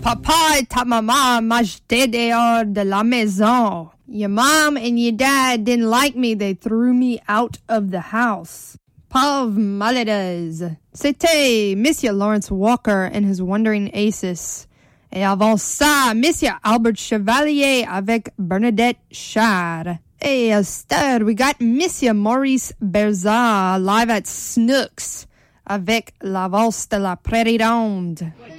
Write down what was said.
papa et ta maman m'a jeté dehors de la maison. Your mom and your dad didn't like me. They threw me out of the house. Pauvre malheureuse. C'était Monsieur Lawrence Walker and his Wandering Aces. Et avant ça, Monsieur Albert Chevalier avec Bernadette Char. Et instead, we got Monsieur Maurice Berzat live at Snooks avec La Valse de la Prairie Ronde.